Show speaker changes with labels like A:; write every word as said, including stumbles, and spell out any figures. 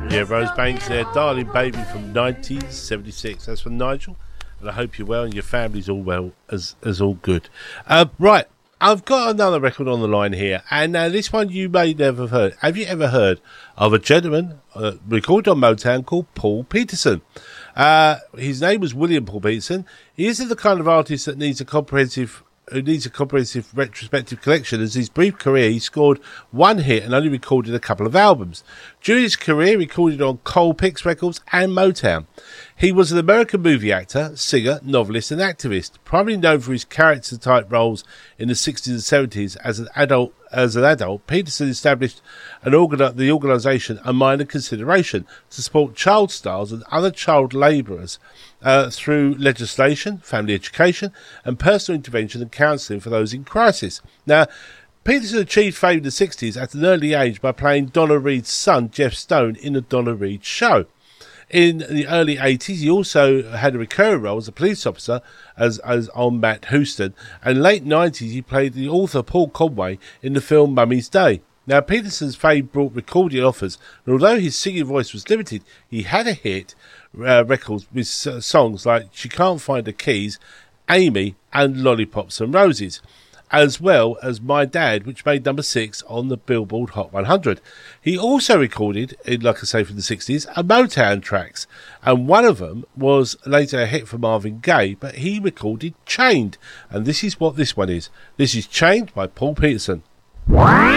A: Yeah, Rose Banks there, Darling Baby from nineteen seventy-six. That's from Nigel, and I hope you're well and your family's all well as as all good. Uh, right, I've got another record on the line here, and uh, this one you may never have heard. Have you ever heard of a gentleman uh, recorded on Motown called Paul Peterson? Uh, his name was William Paul Peterson. He isn't the kind of artist that needs a comprehensive who needs a comprehensive retrospective collection. As his brief career, he scored one hit and only recorded a couple of albums. During his career, he recorded on Colpix Records and Motown. He was an American movie actor, singer, novelist and activist, primarily known for his character-type roles in the sixties and seventies. As an adult, as an adult, Peterson established an organ- the organisation A Minor Consideration to support child stars and other child labourers uh, through legislation, family education and personal intervention and counselling for those in crisis. Now, Peterson achieved fame in the sixties at an early age by playing Donna Reed's son, Jeff Stone, in The Donna Reed Show. In the early eighties, he also had a recurring role as a police officer as, as on Matt Houston. And late nineties, he played the author Paul Conway in the film Mummy's Day. Now, Peterson's fame brought recording offers, and although his singing voice was limited, he had a hit uh, records with uh, songs like She Can't Find Her Keys, Amy, and Lollipops and Roses, as well as My Dad, which made number six on the Billboard Hot one hundred. He also recorded, in, like I say, from the sixties, a Motown tracks, and one of them was later a hit for Marvin Gaye, but he recorded Chained, and this is what this one is. This is Chained by Paul Peterson.